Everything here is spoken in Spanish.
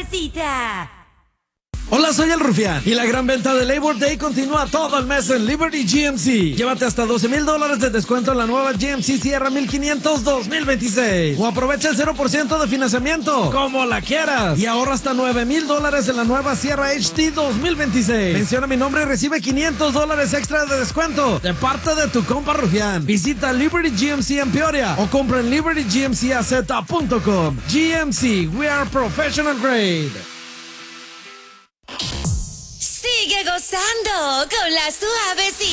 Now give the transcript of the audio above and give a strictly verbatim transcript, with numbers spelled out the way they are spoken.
suavecita. Hola, soy el Rufián y la gran venta de Labor Day continúa todo el mes en Liberty G M C. Llévate hasta doce mil dólares de descuento en la nueva G M C Sierra mil quinientos dos mil veintiséis o aprovecha el cero por ciento de financiamiento, como la quieras, y ahorra hasta nueve mil dólares en la nueva Sierra H D dos mil veintiséis. Menciona mi nombre y recibe quinientos dólares extra de descuento de parte de tu compa Rufián. Visita Liberty G M C en Peoria o compra en liberty g m c a z punto com. G M C, we are professional grade. Sigue gozando con la suavecita.